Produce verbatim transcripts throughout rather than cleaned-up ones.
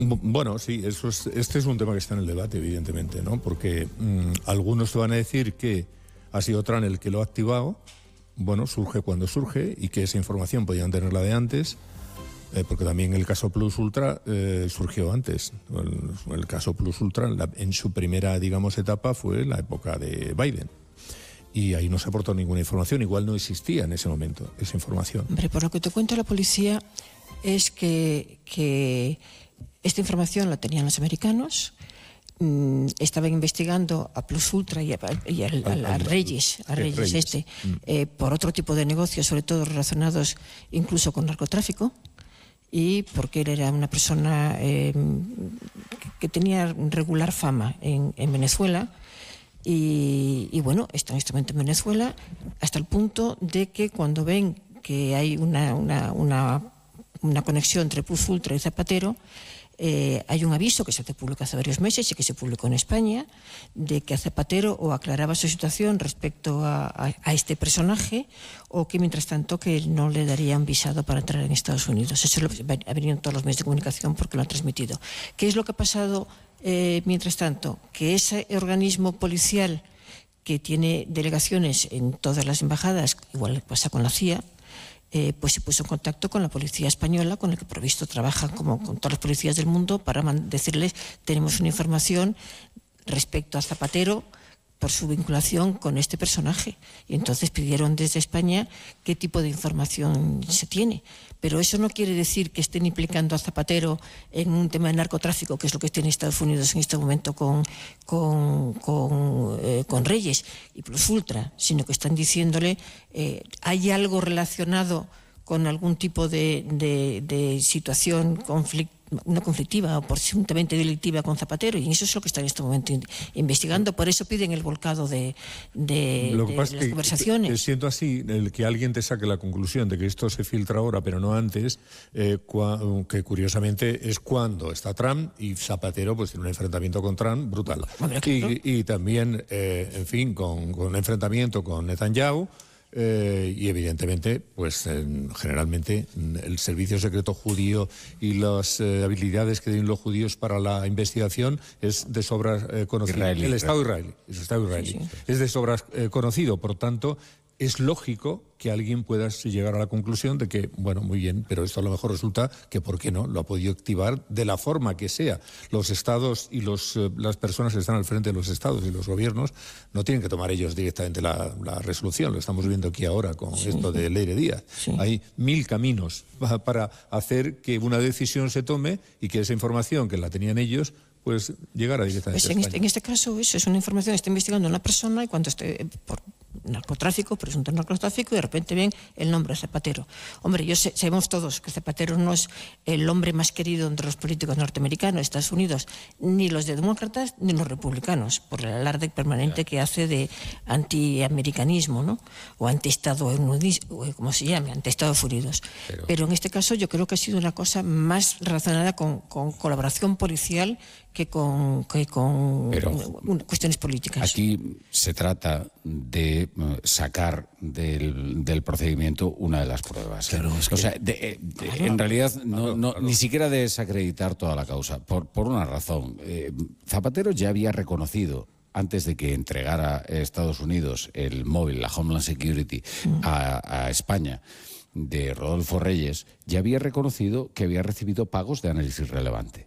Bueno, sí, eso es, este es un tema que está en el debate, evidentemente, ¿no? Porque mmm, algunos te van a decir que ha sido Trump el que lo ha activado. Bueno, surge cuando surge y que esa información podían tenerla de antes, eh, porque también el caso Plus Ultra eh, surgió antes. El, el caso Plus Ultra en, la, en su primera, digamos, etapa fue la época de Biden. Y ahí no se aportó ninguna información, igual no existía en ese momento esa información. Hombre, por lo que te cuenta la policía es que, que esta información la tenían los americanos. Estaban investigando a Plus Ultra y a, y a, a, a Reyes, a Reyes, Reyes. este, eh, por otro tipo de negocios, sobre todo relacionados incluso con narcotráfico, y porque él era una persona eh, que tenía regular fama en, en Venezuela, y, y bueno, está en este momento en Venezuela, hasta el punto de que cuando ven que hay una, una, una, una conexión entre Plus Ultra y Zapatero, Eh, hay un aviso que se hace público hace varios meses y que se publicó en España de que a Zapatero o aclaraba su situación respecto a, a, a este personaje, o que mientras tanto que él no le darían visado para entrar en Estados Unidos. Eso lo, ha venido en todos los medios de comunicación porque lo han transmitido. ¿Qué es lo que ha pasado eh, mientras tanto? Que ese organismo policial que tiene delegaciones en todas las embajadas, igual pasa con la C I A, Eh, pues se puso en contacto con la policía española, con la que por visto trabajan como con todas las policías del mundo, para decirles: tenemos una información respecto a Zapatero por su vinculación con este personaje. Y entonces pidieron desde España qué tipo de información se tiene. Pero eso no quiere decir que estén implicando a Zapatero en un tema de narcotráfico, que es lo que tiene Estados Unidos en este momento con, con, con, eh, con Reyes y Plus Ultra, sino que están diciéndole eh, hay algo relacionado con algún tipo de, de, de situación conflictiva, una conflictiva o presuntamente delictiva con Zapatero, y eso es lo que está en este momento in investigando. Por eso piden el volcado de, de, lo que de pasa las es que, conversaciones. Que, siento así, el que alguien te saque la conclusión de que esto se filtra ahora, pero no antes, eh, que curiosamente es cuando está Trump y Zapatero pues tiene un enfrentamiento con Trump brutal. Hombre, claro. y, y también, eh, en fin, con, con un enfrentamiento con Netanyahu. Eh, y evidentemente, pues eh, generalmente el servicio secreto judío y las eh, habilidades que tienen los judíos para la investigación es de sobra eh, conocido. Israelí, el Estado claro. israelí, el Estado israelí. Sí, sí. Es de sobra eh, conocido, por tanto, es lógico que alguien pueda llegar a la conclusión de que, bueno, muy bien, pero esto a lo mejor resulta que, ¿por qué no?, lo ha podido activar de la forma que sea. Los estados y los, eh, las personas que están al frente de los estados y los gobiernos no tienen que tomar ellos directamente la, la resolución. Lo estamos viendo aquí ahora con sí. esto de Leire Díaz. Sí. Hay mil caminos para hacer que una decisión se tome y que esa información que la tenían ellos pues llegara directamente Pues a en, España. este, en este caso eso es una información que está investigando una persona, y cuando esté por narcotráfico, presunto narcotráfico, y de repente ven el nombre Zapatero. Hombre, yo sé, sabemos todos que Zapatero no es el hombre más querido entre los políticos norteamericanos, de Estados Unidos, ni los de demócratas ni los republicanos, por el alarde permanente que hace de antiamericanismo, ¿no? O anti-Estado Unidos, como se llame, anti-Estados Unidos. Pero, Pero en este caso yo creo que ha sido una cosa más relacionada con, con colaboración policial que con, que con Pero cuestiones políticas. Aquí se trata de sacar del, del procedimiento una de las pruebas. Claro, es que... O sea, de, de, claro, en realidad no, claro, no, claro. ni siquiera de desacreditar toda la causa, por, por una razón. Eh, Zapatero ya había reconocido, antes de que entregara a Estados Unidos el móvil, la Homeland Security, mm. a, a España, de Rodolfo Reyes, ya había reconocido que había recibido pagos de análisis relevante.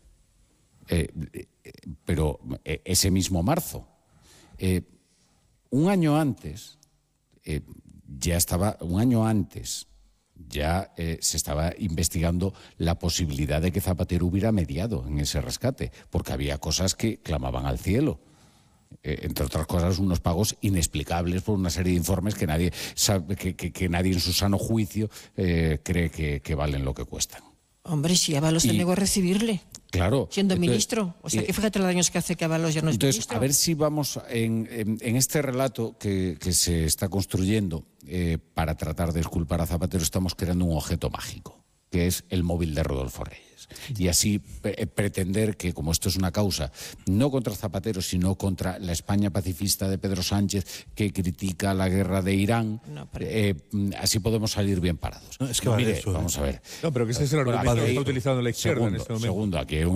Eh, eh, pero eh, ese mismo marzo, eh, un año antes, eh, ya estaba, un año antes, ya eh, se estaba investigando la posibilidad de que Zapatero hubiera mediado en ese rescate, porque había cosas que clamaban al cielo. Eh, entre otras cosas, unos pagos inexplicables por una serie de informes que nadie sabe, que, que, que nadie en su sano juicio eh, cree que, que valen lo que cuestan. Hombre, si Ábalos se negó a recibirle. Claro. Siendo entonces, ministro. O sea, que fíjate los años que hace que Ábalos ya no es entonces, ministro. A ver si vamos en, en, en este relato que, que se está construyendo eh, para tratar de exculpar a Zapatero, estamos creando un objeto mágico. que es el móvil de Rodolfo Reyes. Y así pre pretender que, como esto es una causa no contra Zapatero, sino contra la España pacifista de Pedro Sánchez, que critica la guerra de Irán, no, pero... eh, así podemos salir bien parados. No, es que vale Mire, eso, vamos ¿eh? a ver. No, pero que ese es el argumento que está utilizando la izquierda segundo, en este momento. Segundo, aquí hay un